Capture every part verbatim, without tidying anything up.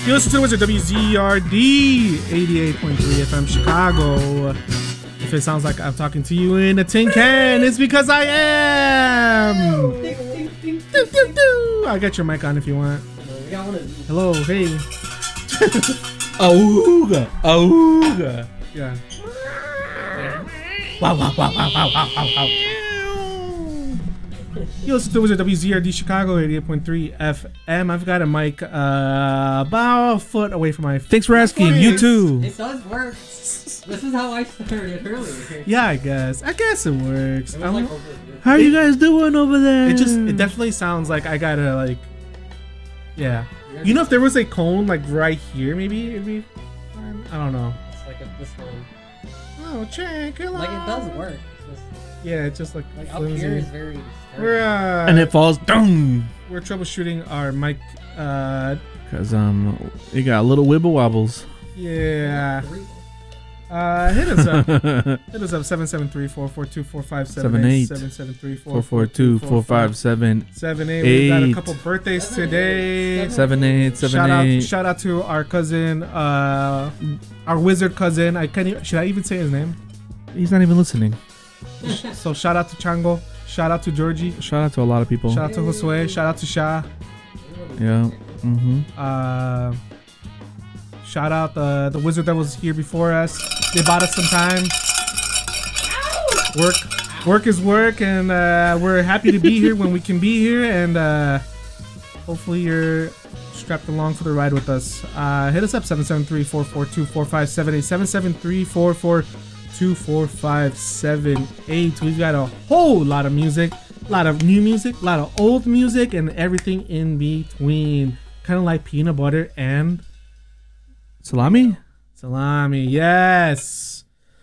You listen to the Wizard W Z R D eighty-eight point three F M Chicago. If it sounds like I'm talking to you in a tin can, it's because I am. Do, do, do. I got your mic on if you want. Hello, hey. Auga, auga. Yeah. Wow, wow, wow, wow, wow, wow, wow, wow. You listen to Wizard W Z R D Chicago eighty-eight point three F M. I've got a mic uh, about a foot away from my. Thanks for asking. You too. It does work. This is how I started earlier. Yeah, I guess. I guess it works. It like how are you guys doing over there? It just, it definitely sounds like I gotta like, yeah. You know, if there was a cone like right here, maybe it'd be fine. I don't know. It's like a, this one. Oh, check. Hello. Like it does work. It's just, yeah, it's just like, like up flimsy. here is very. We're uh, and it falls down. We're troubleshooting our mic. Uh, Cause um, you got little wibble wobbles. Yeah. Uh, hit us up. Hit us up seven seven three, four four two, four five seven eight. seven seven three, four four two, four five seven eight. We've got a couple birthdays today. seven eight seven shout eight. Out, shout out to our cousin, uh, our wizard cousin. I can't even, should I even say his name? He's not even listening. So shout out to Chango. Shout out to Georgie. Shout out to a lot of people. Shout out to Josue. Shout out to Shah. Yeah. Mm-hmm. Uh, shout out the the wizard that was here before us. They bought us some time. Work, work is work, and uh, we're happy to be here when we can be here. And uh, hopefully you're strapped along for the ride with us. Uh, hit us up seven seven three, four four two, four five seven eight. seven seven three, four four two, four five seven eight. We've got a whole lot of music, a lot of new music, a lot of old music, and everything in between. Kind of like peanut butter and salami. Salami, yes.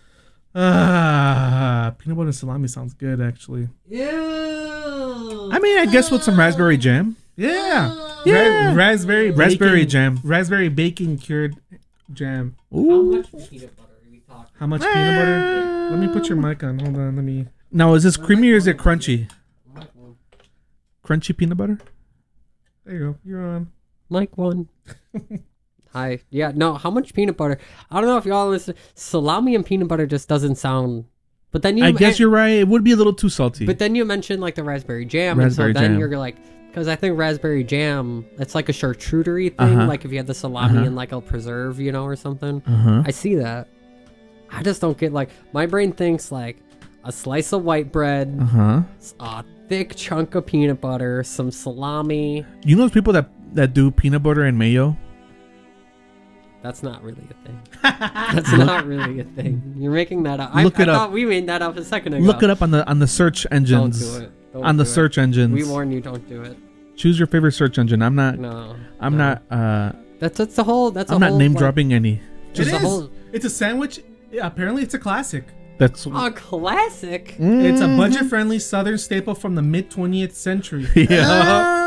Ah, peanut butter and salami sounds good, actually. Ew. I mean, I guess with some raspberry jam. Yeah, yeah. Ra- raspberry, raspberry bacon, jam, raspberry bacon cured jam. Ooh. How much peanut butter are we talking? How much peanut butter? Let me put your mic on. Hold on, let me. Now, is this creamy or is it crunchy? Crunchy peanut butter. There you go. You're on. Mic one. Hi. Yeah, no, how much peanut butter? I don't know if y'all listen. Salami and peanut butter just doesn't sound. But then you I guess you're right. It would be a little too salty. But then you mentioned like the raspberry jam. Raspberry and so then jam. you're like, because I think raspberry jam, it's like a charcuterie thing. Uh-huh. Like if you had the salami Uh-huh. and like a preserve, you know, or something. Uh-huh. I see that. I just don't get like, my brain thinks like a slice of white bread, Uh-huh. a thick chunk of peanut butter, some salami. You know those people that, that do peanut butter and mayo? That's not really a thing. That's not really a thing. You're making that up. I, Look it I up. thought we made that up a second ago. Look it up on the on the search engines. Don't do it. Don't on the do it. search engines. We warn you, don't do it. Choose your favorite search engine. I'm not. No. I'm no. not. Uh, That's that's the whole. That's I'm a not whole, name like, dropping any. Just It a is. whole. It's a sandwich. Yeah, apparently, it's a classic. That's A classic. It's a budget-friendly Southern staple from the mid twentieth century. yeah.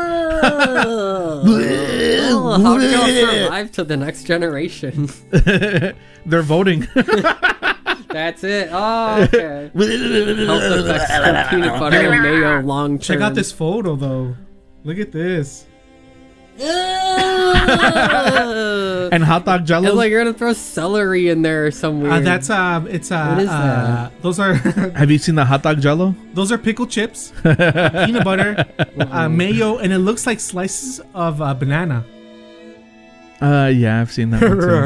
Oh, how do y'all survive to the next generation? They're voting. That's it. Oh, okay. Health effects of peanut butter and mayo long term. Check out this photo, though. Look at this. And hot dog jello. It's like you're gonna throw celery in there somewhere. Uh, that's uh, it's uh, What is uh, those are Have you seen the hot dog jello? those are pickled chips, uh, peanut butter, uh, mayo, and it looks like slices of uh, banana. Uh, yeah, I've seen that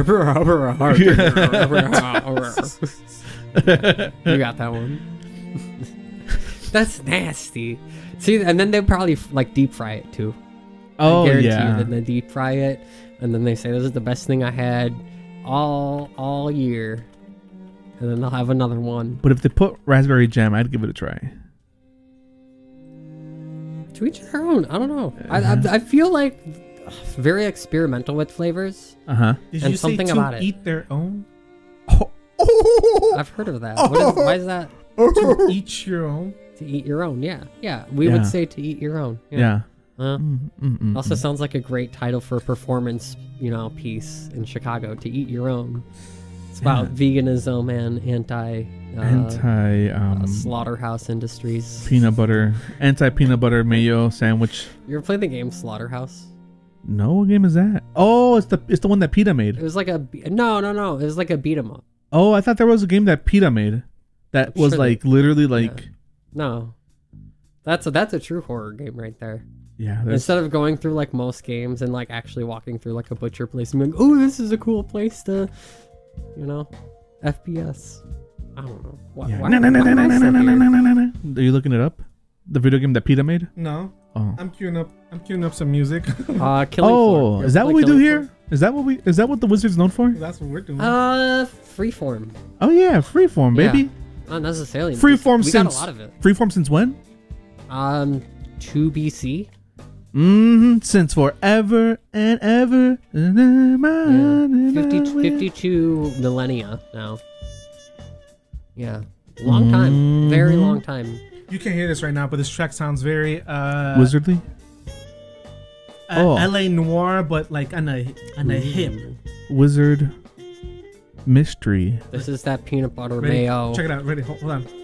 one too. You got that one. That's nasty. See, and then they probably like deep fry it too. Oh I guarantee yeah. you, then they deep fry it, and then they say this is the best thing I had all all year, and then they'll have another one. But if they put raspberry jam, I'd give it a try. To each their own. I don't know. I, I I feel like ugh, very experimental with flavors. Uh huh. Did And you something say to about it. eat their own? I've heard of that. What is, why is that? To eat your own? To eat your own? Yeah, yeah. We Yeah. would say to eat your own. Yeah. Uh, Mm, mm, mm, also mm. sounds like a great title for a performance, you know, piece in Chicago. To eat your own. It's about Yeah. veganism and anti uh, anti um, uh, slaughterhouse industries. peanut butter, anti peanut butter mayo sandwich. You ever play the game Slaughterhouse? No, what game is that? Oh, it's the it's the one that PETA made. It was like a be- no, no, no. It was like a beat 'em up. Oh, I thought there was a game that PETA made that I'm was sure like they- literally like Yeah. No, that's a that's a true horror game right there. yeah. there's- Instead of going through like most games and like actually walking through like a butcher place and being, oh, this is a cool place to, you know, F P S. I don't know. Why, yeah. why, No, no, no, why no, am no, I no, so no, no, weird? no, no, no. Are you looking it up? The video game that PETA made? No, Oh. I'm queuing up. I'm queuing up some music. Uh, Killing Floor. Oh, You is that ever what play we do Killing here? Is that what we? Is that what the Wizard's known for? That's what we're doing. Floor? Uh, Freeform. Oh yeah, freeform, Yeah. baby. Not necessarily. Freeform we got since a lot of it. freeform since when? Um, two B C. Mm-hmm. Since forever and ever. Yeah. fifty, fifty-two millennia now. Yeah. Long time. Very Mhm. long time. You can't hear this right now, but this track sounds very uh, Wizardly. uh, Oh. L A noir, but like on a on a hip. Wizard mystery. This is that peanut butter Ready? mayo. Check it out. Ready? Hold, hold on.